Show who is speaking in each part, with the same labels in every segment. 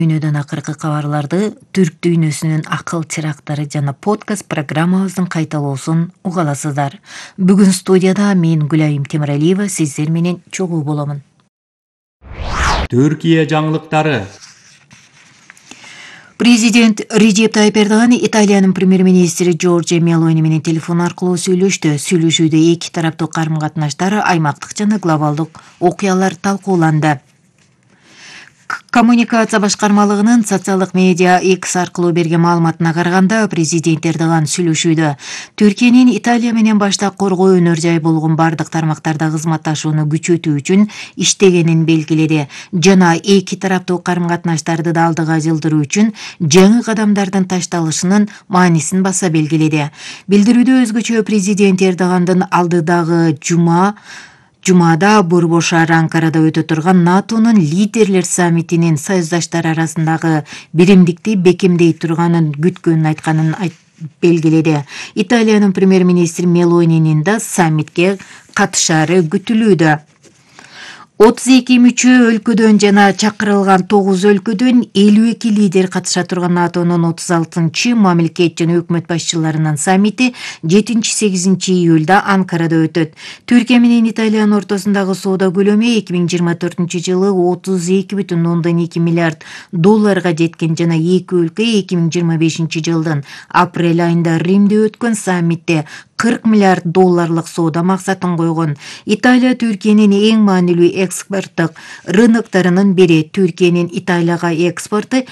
Speaker 1: Дүйнөдөн акыркы кабарларды түрк дүйнөсүнүн акыл чырактары жана подкаст программабыздын кайталоосун уга аласыздар. Бүгүн студияда мен Гүлайым Темиралиева сиздер менен чогуу боломун.
Speaker 2: Түркия жаңылыктары.
Speaker 1: Президент Режеп Тайип Эрдоган Италиянын премьер-министри Джорджия Мелони менен телефон аркылуу сүйлөштү. Сүйлөшүүдө эки тараптуу карым-катнаштар, аймактык жана глобалдык окуялар талкууланды. Коммуникация башкармалыгынын социалдык медиа X аркылуу берген маалыматына караганда, президент Эрдоган сүйлөшүүдө Түркиянын Италия менен баштап коргоо өнөр жай болгон бардык тармактарда кызматташууну күчөтүү үчүн иштегенин белгиледи жана эки тараптуу карым-катнаштарды да алдыга жылдыруу үчүн жаңы кадамдардын ташталышынын маанисин баса белгиледи. Билдирүүдө өзгөчө президент Эрдогандын алдыдагы Жумада Бурбошаар Анкарада өтө турган НАТОнун лидерлер саммитинин союздаштар арасындагы биримдикти бекемдей турганын күткөнүн айтканын белгиледи. Италиянын премьер-министри Мелонинин да саммитке катышаары күтүлүүдө. 32 мүчө өлкөдөн жана чакырылган 9 өлкөдөн 52 лидер катыша турган НАТОнун 36-чы мамлекет жана өкмөт башчыларынын саммити 7-8 июлда Анкарада өтөт. Түркия менен Италиянын ортосундагы соода көлөмү 2024-жылы 32,2 миллиард долларга жеткен жана эки өлкө 2025-жылдын апрель айында Римде өткөн саммитте 40 миллиард долларлык соода максатын койгон. Италия Түркиянын эң маанилүү экспорттук рыноктарынын бири. Түркиянын Италияга экспорту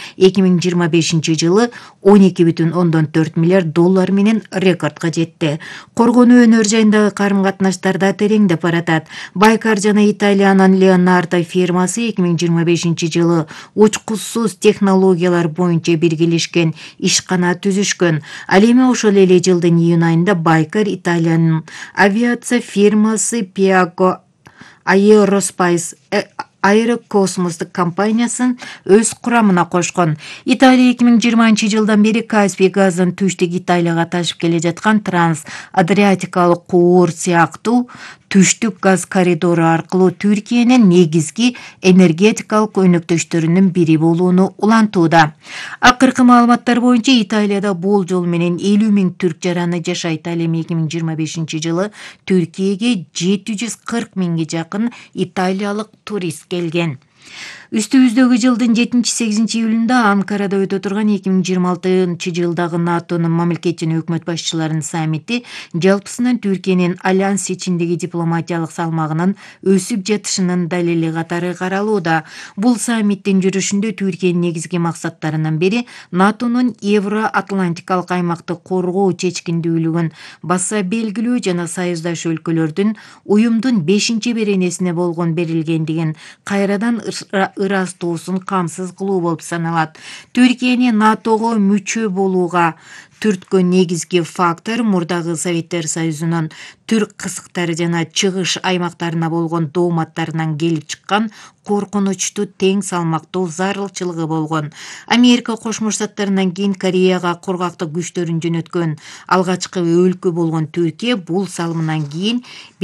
Speaker 1: 2025 жылы 12,4 миллиард доллар менен рекордко жетти. Коргонуу өнөр жайындагы карым-катнаштарда тереңдеп баратат. Байкар жана Италиянын Leonardo фирмасы 2025 жылы учкусуз технологиялар боюнча биргелешкен ишкана түзүшкөн. Ал эми ошол эле жылдын июнь айында Байкар Италиянын авиация фирмасы Piaggio Aerospace аэрокосмостук компаниясын өз курамына кошкон. Италия 2020 жылдан бери Каспий газын түштүк Италияга ташып келе жаткан транс-адриатикалык куур сыяктуу түштүк газ коридору аркылуу Түркиянын негизги энергетикалык өнөктөштөрүнүн бири болууну улантууда. Акыркы маалыматтар боюнча Италияда болжол менен 50 000 түрк жараны жашайт. Ал эми 2025 жылы Түркияге 740 000 жакын италиялык турист келген. Үстүбүздөгү жылдын 7-8 июлунда Анкарада өтө турган 2026 жылдагы НАТОнун мамлекет жана өкмөт башчыларынын саммити жалпысынан Түркиянын альянс ичиндеги дипломатиялык салмагынын өсүп жатышынын далили катары каралууда. Бул саммиттин жүрүшүндө Түркиянын негизги максаттарынын бири НАТОнун Евро-Атлантикалык аймакты коргоо чечкиндүүлүгүн баса белгилөө жана союздаш өлкөлөрдүн уюмдун 5-беренесине болгон берилгендигин кайрадан ырастоосун камсыз кылуу болуп саналат. Түркияны НАТОго мүчө болууга түрткөн негизги фактор мурдагы Советтер Союзунун түрк кысыктары жана чыгыш аймактарына болгон дооматтарынан келип чыккан коркунучтуу тең салмактуу зарылчылыгы болгон. Америка Кошмо Штаттарынан кийин Кореяга кургактык күчтөрүн жөнөткөн алгачкы өлкө болгон Түркия бул салымынан кийин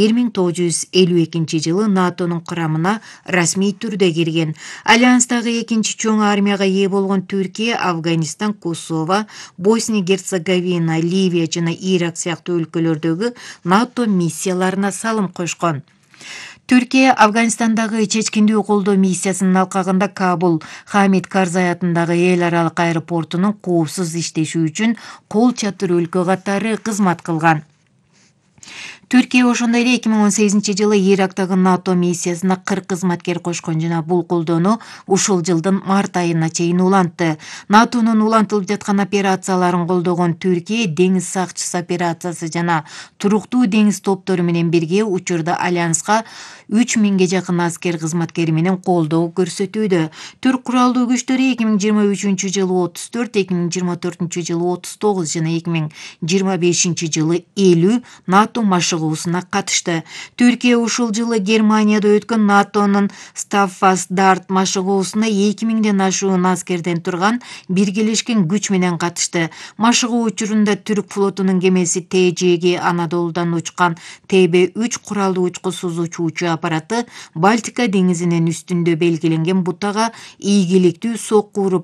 Speaker 1: 1952 жылы НАТОнун курамына расмий түрдө кирген. Альянстагы экинчи чоң армияга ээ болгон Түркия Афганистан, Косово, Босния-Герцеговина, Ливия жана Ирак сыяктуу өлкөлөрдөгү НАТО миссияларына салым кошкон. Түркия Афганистандагы чечкиндүү колдоо миссиясынын алкагында Кабул Хамид Карзай атындагы эл аралык аэропортунун коопсуз иштеши үчүн кол чатыр өлкө катары кызмат кылган. Түркия ошондой эле 2018 жылы Ирактагы НАТО миссиясына 40 кызматкер кошкон жана бул колдоону ушул жылдын март айына чейин улантты. НАТОнун улантылып жаткан операцияларын колдогон Түркия деңиз сакчысы операциясы жана туруктуу деңиз топтору менен бирге учурда альянска 3000 жакын аскер кызматкери менен колдоо көрсөтүүдө. Түрк куралдуу күчтөрү 2023 жылы 34, 2024 жылы 39 жана 2025 жылы 50 НАТО машыгуусуна катышты. Түркия ушул жылы Германияда өткөн НАТОнун Staffas Dart машыгуусуна 2000ден ашуун аскерден турган биргелешкен күч менен катышты. Машыгуу учурунда түрк флотунун кемеси ТЖГ Анадолудан учкан ТБ-3 куралдуу учкусуз учуучу аппараты Балтика деңизинин үстүндө белгиленген бутага ийгиликтүү сокку уруп